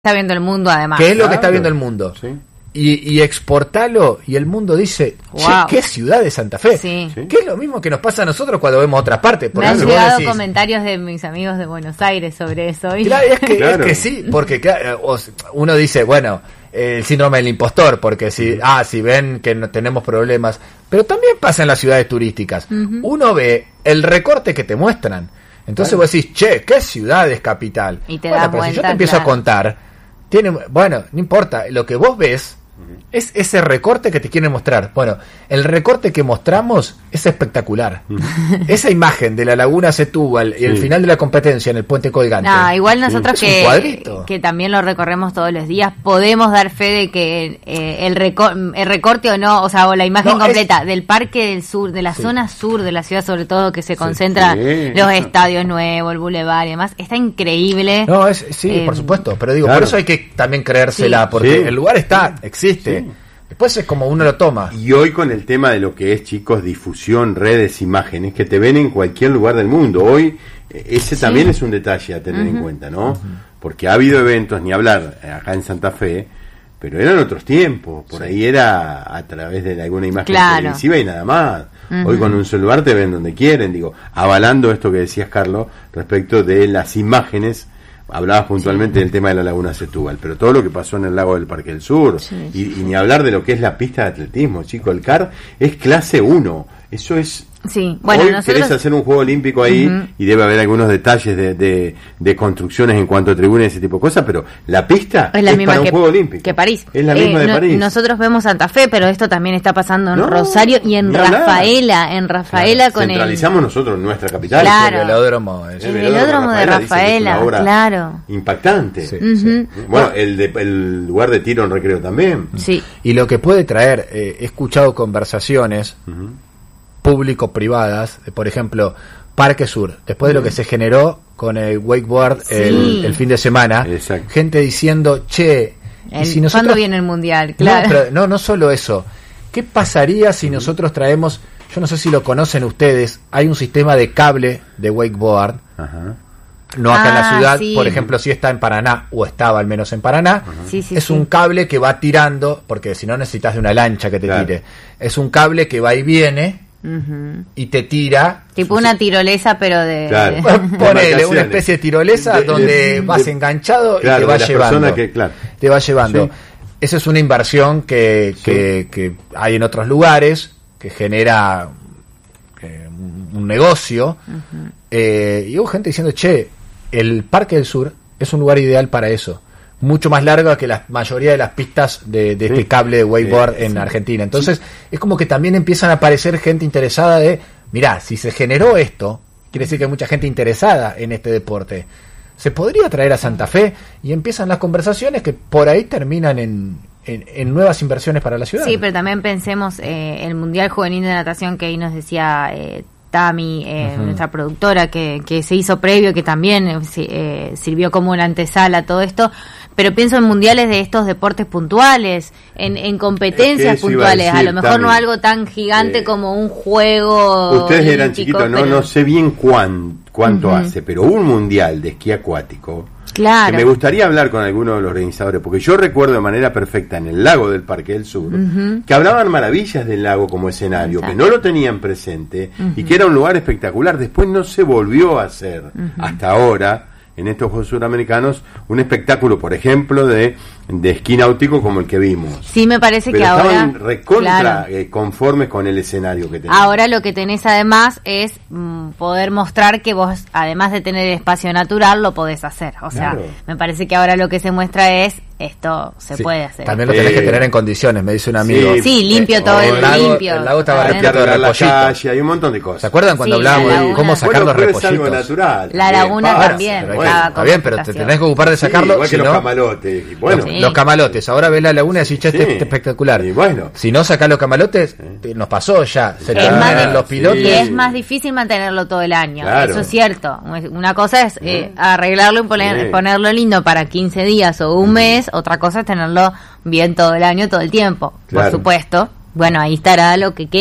está viendo el mundo además. ¿Qué es lo que está viendo el mundo? Sí. Y exportarlo y el mundo dice, Wow. che, qué ciudad de Santa Fe. Sí. Que es lo mismo que nos pasa a nosotros cuando vemos otras partes. Me han vos llegado decís, comentarios de mis amigos de Buenos Aires sobre eso. Y claro, Claro. es que sí, porque claro, uno dice, bueno, el síndrome del impostor, porque si ven que no tenemos problemas, pero también pasa en las ciudades turísticas. Uno ve el recorte que te muestran. Entonces vos decís, che, ¿qué ciudad es capital? Y te bueno, das pero si yo cuenta, te empiezo claro. a contar, bueno, no importa, lo que vos ves es ese recorte que te quieren mostrar. Bueno, el recorte que mostramos es espectacular. Esa imagen de la laguna Setúbal y el final de la competencia en el puente colgante. No, igual nosotros Es un cuadrito. que también lo recorremos todos los días, podemos dar fe de que el recorte o no, o la imagen completa del Parque del Sur, de la zona sur de la ciudad, sobre todo, que se concentra los estadios nuevos, el bulevar y demás, está increíble. No, por supuesto, pero digo, por eso hay que también creérsela, porque el lugar existe. Después es como uno lo toma. Y hoy con el tema de lo que es, chicos, difusión, redes, imágenes, que te ven en cualquier lugar del mundo. Hoy ese también es un detalle a tener en cuenta, ¿no? Porque ha habido eventos, ni hablar, acá en Santa Fe, pero eran otros tiempos. Por ahí era a través de alguna imagen televisiva y nada más. Hoy con un celular te ven donde quieren, digo, avalando esto que decías, Carlos, respecto de las imágenes. Hablabas puntualmente del tema de la laguna Setúbal, pero todo lo que pasó en el lago del Parque del Sur, y ni hablar de lo que es la pista de atletismo, chico, el CAR es clase 1, eso es... Sí, bueno, hoy nosotros querés hacer un juego olímpico ahí y debe haber algunos detalles de construcciones en cuanto a tribunas y ese tipo de cosas, pero la pista es la misma para un juego olímpico. Que París. Es la misma de París. Nosotros vemos Santa Fe, pero esto también está pasando en Rosario y en Rafaela. Con centralizamos nosotros nuestra capital. Claro. El velódromo. El velódromo de Rafaela, claro. Impactante. Sí. Bueno, el lugar de tiro en recreo también. Sí. Y lo que puede traer, he escuchado conversaciones público-privadas, por ejemplo, Parque Sur, después de lo que se generó con el wakeboard el fin de semana, gente diciendo, che, ¿y si nosotros... ¿Cuándo viene el Mundial? Claro. No solo eso. ¿Qué pasaría si nosotros traemos, yo no sé si lo conocen ustedes, hay un sistema de cable de wakeboard, no acá en la ciudad, por ejemplo, si está en Paraná, o estaba al menos en Paraná, es un cable que va tirando, porque si no necesitas de una lancha que te tire, es un cable que va y viene, y te tira tipo una tirolesa, pero de ponele una especie de tirolesa donde vas enganchado y te va llevando, te va llevando. Esa es una inversión que hay en otros lugares, que genera un negocio, y hubo gente diciendo, che, el Parque del Sur es un lugar ideal para eso, mucho más larga que la mayoría de las pistas de este cable de wakeboard en Argentina. Entonces es como que también empiezan a aparecer gente interesada de, mirá, si se generó esto, quiere decir que hay mucha gente interesada en este deporte, se podría traer a Santa Fe, y empiezan las conversaciones que por ahí terminan en nuevas inversiones para la ciudad. Sí, pero también pensemos el Mundial Juvenil de Natación que ahí nos decía Tami, nuestra productora, que se hizo previo, que también sirvió como una antesala a todo esto, pero pienso en mundiales de estos deportes puntuales, en competencias puntuales, a lo mejor no algo tan gigante como un juego. Ustedes eran chiquitos, no sé bien cuánto hace, pero un mundial de esquí acuático. Claro. Que me gustaría hablar con alguno de los organizadores, porque yo recuerdo de manera perfecta en el lago del Parque del Sur, que hablaban maravillas del lago como escenario, que no lo tenían presente y que era un lugar espectacular. Después no se volvió a hacer hasta ahora en estos Juegos Suramericanos un espectáculo, por ejemplo, de esquí náutico como el que vimos. Sí, me parece pero que ahora estaban recontra conformes con el escenario que tenían. Ahora lo que tenés además es poder mostrar que vos, además de tener espacio natural, lo podés hacer. O sea, me parece que ahora lo que se muestra es esto se puede hacer. También lo tenés que tener en condiciones, me dice un amigo. Sí, limpio todo, limpio. El lago estaba repleto de repollito. Hay un montón de cosas. ¿Se acuerdan cuando hablábamos de cómo sacar los repollitos? Natural, la laguna también. Está bien, pero te tenés que ocupar de sacarlo. Igual que los camalotes. Los camalotes. Ahora ves la laguna y decís, che, este es espectacular. Y bueno. Si no sacás los camalotes, nos pasó ya. Se terminan los pilotos. Y es más difícil mantenerlo todo el año. Claro. Eso es cierto. Una cosa es arreglarlo y ponerlo lindo para 15 días o un mes. Otra cosa es tenerlo bien todo el año, todo el tiempo. Por supuesto. Bueno, ahí estará lo que queda.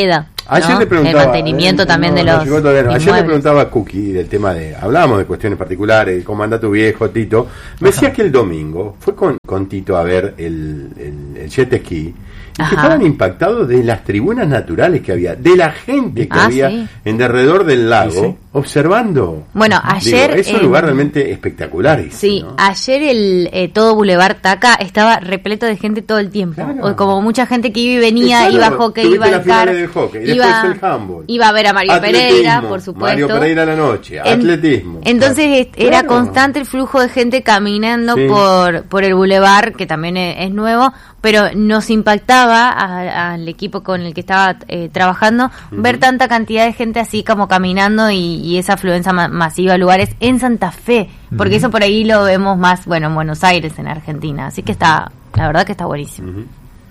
Ayer le preguntaba, el mantenimiento también de los inmuebles. Ayer le preguntaba a Cookie del tema de, hablábamos de cuestiones particulares, cómo anda tu viejo Tito. Me decía que el domingo fue con Tito a ver el jet ski, y que estaban impactados de las tribunas naturales que había, de la gente que había en derredor del lago, observando. Bueno, ayer es un lugar realmente espectacular. Sí, ¿no? Ayer el todo Boulevard Taca estaba repleto de gente todo el tiempo. Claro. Como mucha gente que iba y venía, iba a hockey, iba al kart, iba a ver a Mario Pereira, por supuesto. Mario Pereira a la noche, atletismo. Entonces era constante el flujo de gente caminando por el Boulevard, que también es nuevo, pero nos impactaba al equipo con el que estaba trabajando ver tanta cantidad de gente así como caminando y esa afluencia masiva a lugares en Santa Fe, porque eso por ahí lo vemos más, bueno, en Buenos Aires, en Argentina, así que la verdad que está buenísimo.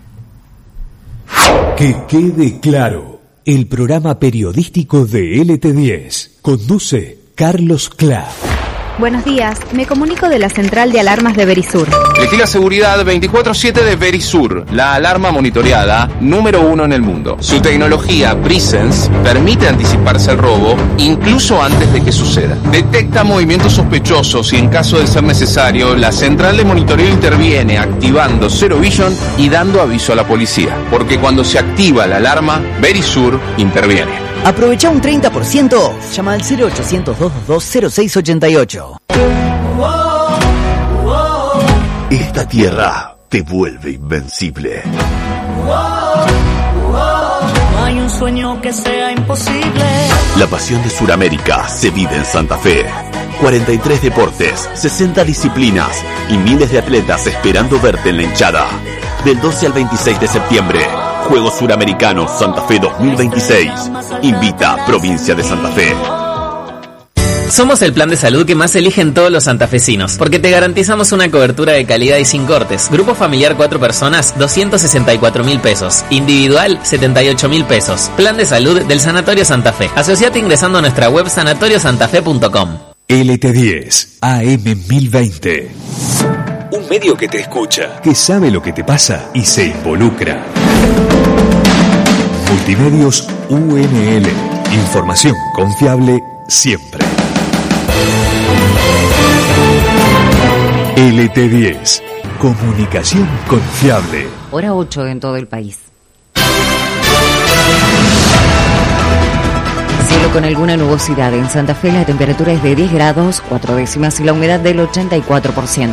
Que quede claro, el programa periodístico de LT10 conduce Carlos Cla. Buenos días, me comunico de la central de alarmas de Verisur. Elegí la seguridad 24/7 de Verisur, la alarma monitoreada número 1 en el mundo. Su tecnología Presence permite anticiparse al robo incluso antes de que suceda. Detecta movimientos sospechosos y en caso de ser necesario, la central de monitoreo interviene activando Zero Vision y dando aviso a la policía. Porque cuando se activa la alarma, Verisur interviene. Aprovecha un 30% off. Llama al 0800-222-0688. Esta tierra te vuelve invencible. No hay un sueño que sea imposible. La pasión de Sudamérica se vive en Santa Fe. 43 deportes, 60 disciplinas y miles de atletas esperando verte en la hinchada. Del 12 al 26 de septiembre, Juegos Suramericanos Santa Fe 2026. Invita Provincia de Santa Fe. Somos el plan de salud que más eligen todos los santafesinos, porque te garantizamos una cobertura de calidad y sin cortes. Grupo familiar 4 personas, 264.000 pesos. Individual, 78.000 pesos. Plan de salud del Sanatorio Santa Fe. Asociate ingresando a nuestra web sanatoriosantafe.com. LT10 AM 1020. Un medio que te escucha, que sabe lo que te pasa y se involucra. Multimedios UNL. Información confiable siempre. LT10. Comunicación confiable. Hora 8 en todo el país. Cielo con alguna nubosidad. En Santa Fe la temperatura es de 10 grados, 4 décimas y la humedad del 84%.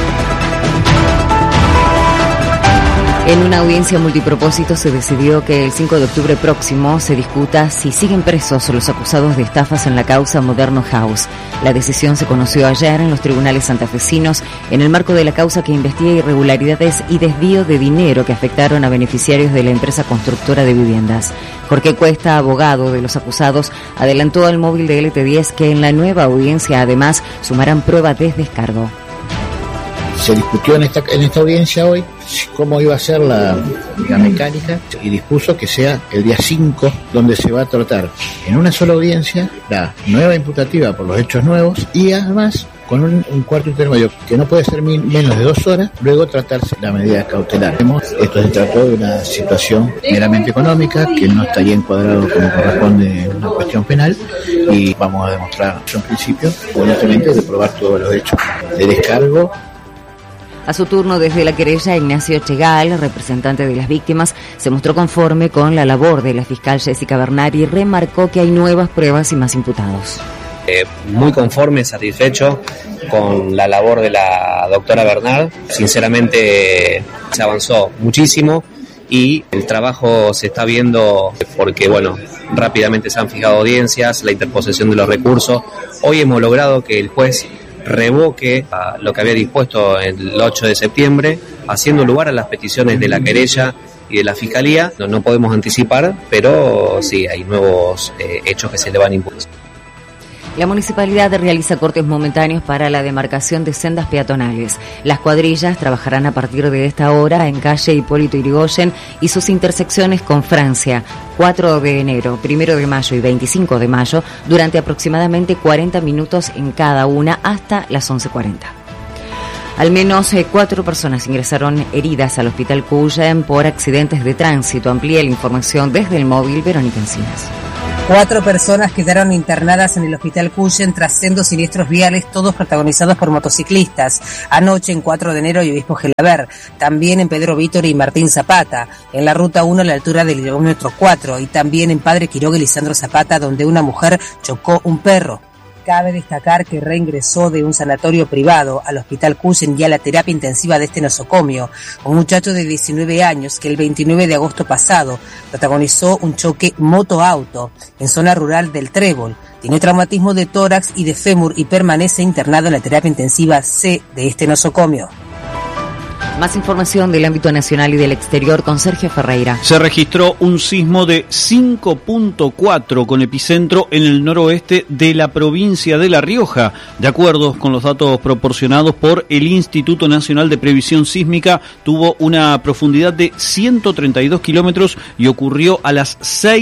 En una audiencia multipropósito se decidió que el 5 de octubre próximo se discuta si siguen presos los acusados de estafas en la causa Moderno House. La decisión se conoció ayer en los tribunales santafesinos en el marco de la causa que investiga irregularidades y desvío de dinero que afectaron a beneficiarios de la empresa constructora de viviendas. Jorge Cuesta, abogado de los acusados, adelantó al móvil de LT10 que en la nueva audiencia además sumarán prueba de descargo. Se discutió en esta audiencia hoy cómo iba a ser la mecánica y dispuso que sea el día 5 donde se va a tratar en una sola audiencia la nueva imputativa por los hechos nuevos y además con un cuarto intermedio que no puede ser menos de 2 horas, luego tratarse la medida cautelar. Esto se trató de una situación meramente económica que no estaría encuadrado como corresponde en una cuestión penal y vamos a demostrar en principio, evidentemente, de probar todos los hechos de descargo. A su turno, desde la querella, Ignacio Chegal, representante de las víctimas, se mostró conforme con la labor de la fiscal Jessica Bernari y remarcó que hay nuevas pruebas y más imputados. Muy conforme, satisfecho con la labor de la doctora Bernard. Sinceramente se avanzó muchísimo y el trabajo se está viendo porque, bueno, rápidamente se han fijado audiencias, la interposición de los recursos. Hoy hemos logrado que el juez revoque lo que había dispuesto el 8 de septiembre, haciendo lugar a las peticiones de la querella y de la fiscalía. No podemos anticipar, pero sí, hay nuevos hechos que se le van a imponer. La municipalidad realiza cortes momentáneos para la demarcación de sendas peatonales. Las cuadrillas trabajarán a partir de esta hora en calle Hipólito Yrigoyen y sus intersecciones con Francia, 4 de enero, 1 de mayo y 25 de mayo, durante aproximadamente 40 minutos en cada una hasta las 11:40. Al menos 4 personas ingresaron heridas al Hospital Cuyen por accidentes de tránsito. Amplía la información desde el móvil Verónica Encinas. 4 personas quedaron internadas en el Hospital Cuyen tras sendos siniestros viales, todos protagonizados por motociclistas. Anoche, en 4 de enero y Obispo Gelabert, también en Pedro Vítor y Martín Zapata, en la Ruta 1 a la altura del kilómetro 4, y también en Padre Quiroga y Lisandro Zapata, donde una mujer chocó un perro. Cabe destacar que reingresó de un sanatorio privado al Hospital Cuyen y a la terapia intensiva de este nosocomio un muchacho de 19 años que el 29 de agosto pasado protagonizó un choque moto-auto en zona rural del Trébol. Tiene traumatismo de tórax y de fémur y permanece internado en la terapia intensiva C de este nosocomio. Más información del ámbito nacional y del exterior con Sergio Ferreira. Se registró un sismo de 5.4 con epicentro en el noroeste de la provincia de La Rioja. De acuerdo con los datos proporcionados por el Instituto Nacional de Previsión Sísmica, tuvo una profundidad de 132 kilómetros y ocurrió a las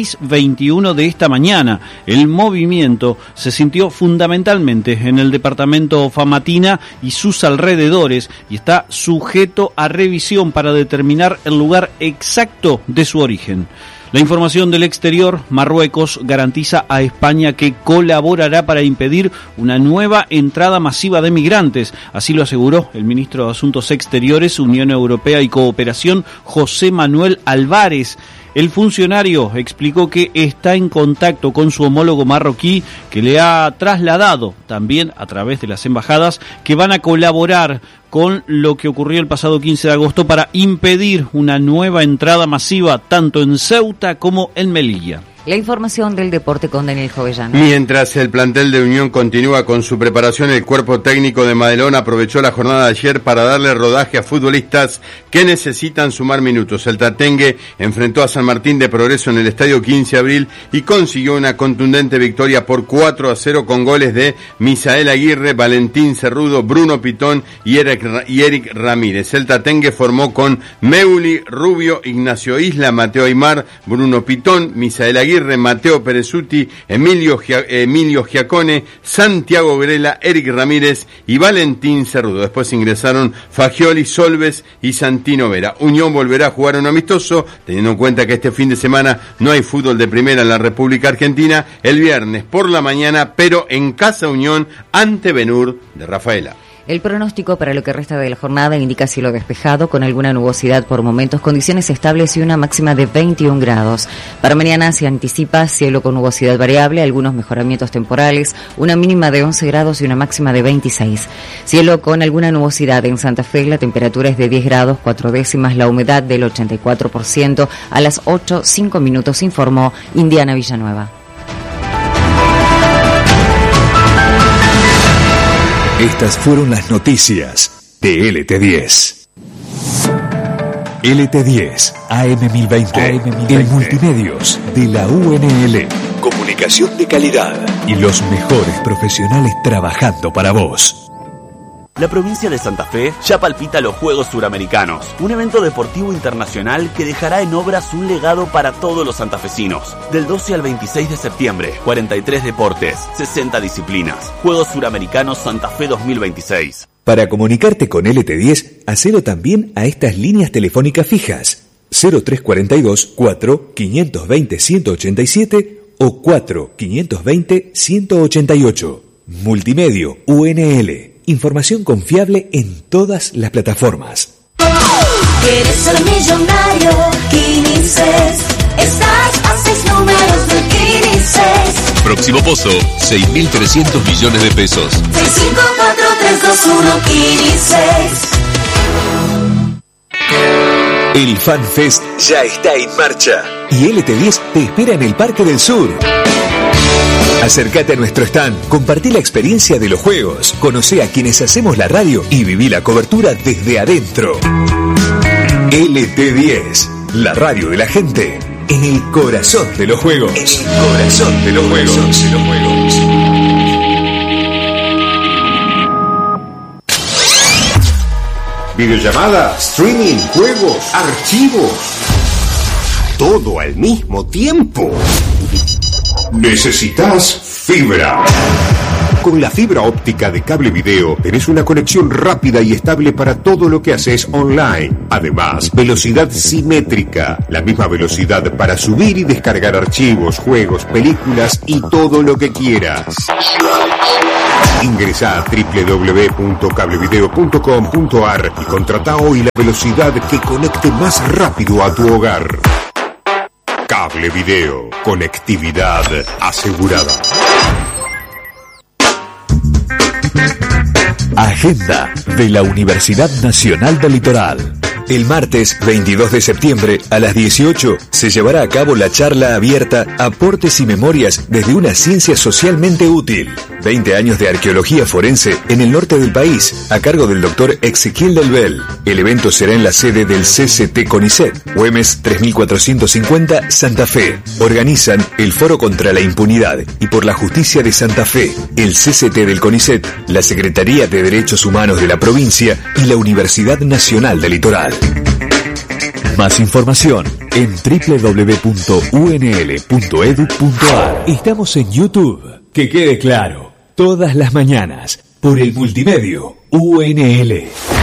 6:21 de esta mañana. El movimiento se sintió fundamentalmente en el departamento Famatina y sus alrededores y está sujeto a revisión para determinar el lugar exacto de su origen. La información del exterior: Marruecos garantiza a España que colaborará para impedir una nueva entrada masiva de migrantes. Así lo aseguró el ministro de Asuntos Exteriores, Unión Europea y Cooperación, José Manuel Álvarez. El funcionario explicó que está en contacto con su homólogo marroquí, que le ha trasladado también a través de las embajadas que van a colaborar con lo que ocurrió el pasado 15 de agosto para impedir una nueva entrada masiva tanto en Ceuta como en Melilla. La información del deporte con Daniel Jovellano. Mientras el plantel de Unión continúa con su preparación, el cuerpo técnico de Madelón aprovechó la jornada de ayer para darle rodaje a futbolistas que necesitan sumar minutos. El Tatengue enfrentó a San Martín de Progreso en el Estadio 15 de Abril y consiguió una contundente victoria por 4-0 con goles de Misael Aguirre, Valentín Cerrudo, Bruno Pitón y Eric Ramírez. El Tatengue formó con Meuli, Rubio, Ignacio Isla, Mateo Aymar, Bruno Pitón, Misael Aguirre, Mateo Perezuti, Emilio Giacone, Santiago Grela, Eric Ramírez y Valentín Cerrudo. Después ingresaron Fagioli, Solves y Santino Vera. Unión volverá a jugar un amistoso, teniendo en cuenta que este fin de semana no hay fútbol de primera en la República Argentina, el viernes por la mañana, pero en Casa Unión ante Ben-Hur de Rafaela. El pronóstico para lo que resta de la jornada indica cielo despejado con alguna nubosidad por momentos, condiciones estables y una máxima de 21 grados. Para mañana se anticipa cielo con nubosidad variable, algunos mejoramientos temporales, una mínima de 11 grados y una máxima de 26. Cielo con alguna nubosidad en Santa Fe, la temperatura es de 10 grados 4 décimas, la humedad del 84%. A las 8:05 minutos informó Indiana Villanueva. Estas fueron las noticias de LT10. LT10, AM1020, el multimedios de la UNL. Comunicación de calidad y los mejores profesionales trabajando para vos. La provincia de Santa Fe ya palpita los Juegos Suramericanos, un evento deportivo internacional que dejará en obras un legado para todos los santafesinos. Del 12 al 26 de septiembre, 43 deportes, 60 disciplinas. Juegos Suramericanos Santa Fe 2026. Para comunicarte con LT10, hacelo también a estas líneas telefónicas fijas: 0342 4 520 187 o 4 520 188. Multimedio UNL. Información confiable en todas las plataformas. ¿Quieres ser millonario? Quinices. Estás a 6 números de Quinices. Próximo pozo, 6.300 millones de pesos. 654321 Quinices. El FanFest ya está en marcha y LT10 te espera en el Parque del Sur. Acércate a nuestro stand, compartí la experiencia de los juegos, conocé a quienes hacemos la radio y viví la cobertura desde adentro. LT10, la radio de la gente, en el corazón de los juegos. En el corazón de los juegos. Videollamada, streaming, juegos, archivos. Todo al mismo tiempo. Necesitas fibra. Con la fibra óptica de Cable Video tenés una conexión rápida y estable para todo lo que haces online. Además, velocidad simétrica, la misma velocidad para subir y descargar archivos, juegos, películas y todo lo que quieras. Ingresa a www.cablevideo.com.ar y contrata hoy la velocidad que conecte más rápido a tu hogar. Cable Video, conectividad asegurada. Agenda de la Universidad Nacional del Litoral. El martes 22 de septiembre a las 18 se llevará a cabo la charla abierta Aportes y Memorias desde una ciencia socialmente útil. 20 años de arqueología forense en el norte del país, a cargo del doctor Ezequiel Del Bel. El evento será en la sede del CCT CONICET, Güemes 3450, Santa Fe. Organizan el Foro contra la Impunidad y por la Justicia de Santa Fe, el CCT del CONICET, la Secretaría de Derechos Humanos de la provincia y la Universidad Nacional del Litoral. Más información en www.unl.edu.ar. Estamos en YouTube. Que quede claro, todas las mañanas, por el multimedio UNL.